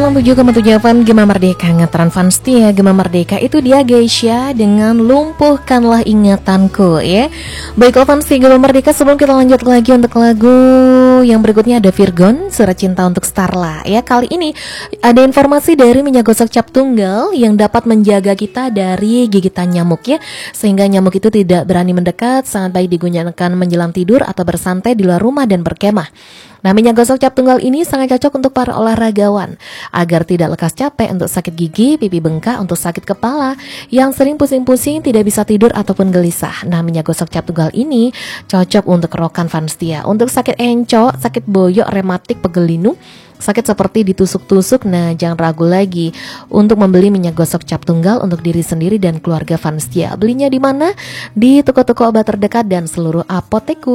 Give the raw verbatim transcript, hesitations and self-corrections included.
sembilan puluh tujuh koma tujuh F M Gema Merdeka, ngetren fans setia Gema Merdeka. Itu dia Geisha dengan Lumpuhkanlah Ingatanku ya. Baiklah fans setia Gema Merdeka, sebelum kita lanjut lagi untuk lagu yang berikutnya ada Virgon, Surat Cinta untuk Starla ya. Kali ini ada informasi dari minyak gosok cap tunggal yang dapat menjaga kita dari gigitan nyamuk ya, sehingga nyamuk itu tidak berani mendekat. Sangat baik digunakan menjelang tidur atau bersantai di luar rumah dan berkemah. Nah, minyak gosok cap tunggal ini sangat cocok untuk para olahragawan agar tidak lekas capek, untuk sakit gigi, pipi bengkak, untuk sakit kepala, yang sering pusing-pusing, tidak bisa tidur ataupun gelisah. Nah, minyak gosok cap tunggal ini cocok untuk kerokan fans setia, untuk sakit encok, sakit boyok, rematik, pegel linu, sakit seperti ditusuk-tusuk. Nah, jangan ragu lagi untuk membeli minyak gosok cap tunggal untuk diri sendiri dan keluarga fans setia. Belinya di mana? Di toko-toko obat terdekat dan seluruh apotekku.